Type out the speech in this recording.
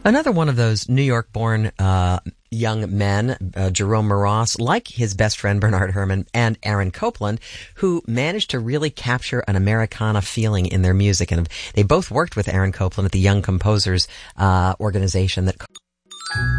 Another one of those New York-born young men, Jerome Moross, like his best friend Bernard Herrmann and Aaron Copland, who managed to really capture an Americana feeling in their music. And they both worked with Aaron Copland at the Young Composers organization that